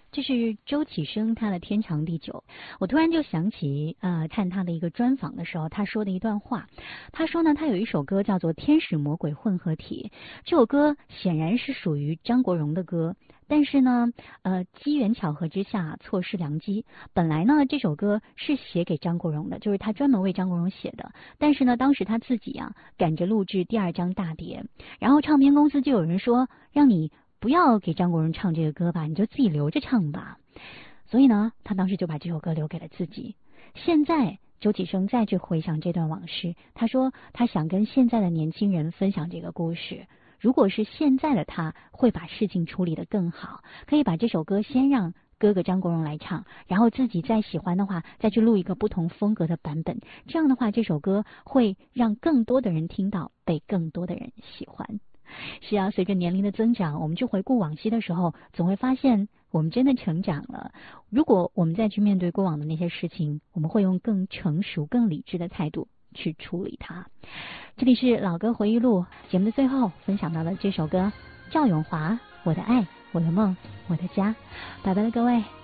这是周启生他的《天长地久》，我突然就想起看他的一个专访的时候，他说的一段话。他说呢，他有一首歌叫做《天使魔鬼混合体》，这首歌显然是属于张国荣的歌，但是呢，机缘巧合之下错失良机。本来呢，这首歌是写给张国荣的，就是他专门为张国荣写的，但是呢，当时他自己啊赶着录制第2张大碟，然后唱片公司就有人说，让你不要给张国荣唱这个歌吧，你就自己留着唱吧。所以呢，他当时就把这首歌留给了自己。现在周启生再去回想这段往事，他说他想跟现在的年轻人分享这个故事。如果是现在的他，会把事情处理得更好，可以把这首歌先让哥哥张国荣来唱，然后自己再喜欢的话，再去录一个不同风格的版本。这样的话，这首歌会让更多的人听到，被更多的人喜欢。是啊，随着年龄的增长，我们去回顾往昔的时候，总会发现我们真的成长了。如果我们再去面对过往的那些事情，我们会用更成熟、更理智的态度去处理它。这里是老歌回忆录节目的最后分享到了这首歌，赵咏华《我的爱我的梦我的家》。拜拜了各位。